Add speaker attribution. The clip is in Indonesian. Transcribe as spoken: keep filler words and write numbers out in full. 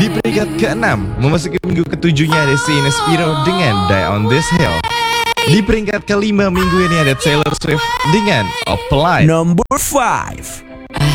Speaker 1: Di peringkat keenam, memasuki minggu ketujuhnya ada Sheena Spiro dengan Die on This Hill. Di peringkat kelima minggu ini ada Taylor Swift dengan Apply.
Speaker 2: Number five.